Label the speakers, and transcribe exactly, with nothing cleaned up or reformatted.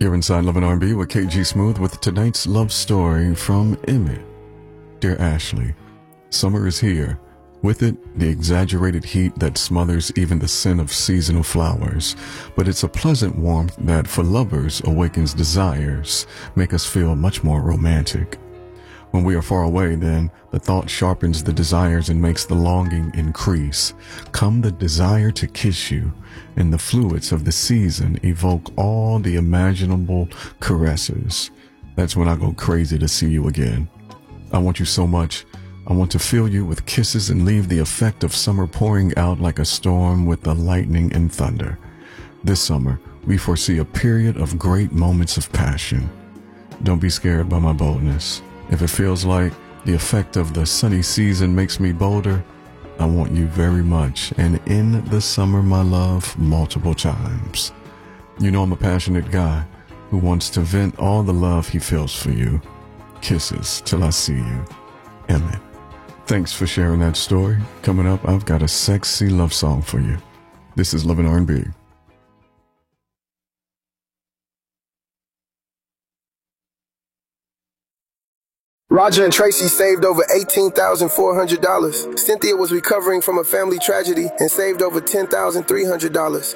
Speaker 1: here inside Love and R and B with K G Smooth with tonight's love story from Emmett. Dear Ashley, summer is here. With it, the exaggerated heat that smothers even the scent of seasonal flowers. But it's a pleasant warmth that, for lovers, awakens desires, make us feel much more romantic. When we are far away, then, the thought sharpens the desires and makes the longing increase. Come the desire to kiss you, and the fluids of the season evoke all the imaginable caresses. That's when I go crazy to see you again. I want you so much. I want to fill you with kisses and leave the effect of summer pouring out like a storm with the lightning and thunder. This summer, we foresee a period of great moments of passion. Don't be scared by my boldness. If it feels like the effect of the sunny season makes me bolder, I want you very much, and in the summer, my love, multiple times. You know I'm a passionate guy who wants to vent all the love he feels for you. Kisses till I see you. Emmett. Thanks for sharing that story. Coming up, I've got a sexy love song for you. This is Love and R and B.
Speaker 2: Roger and Tracy saved over eighteen thousand four hundred dollars. Cynthia was recovering from a family tragedy and saved over ten thousand three hundred dollars.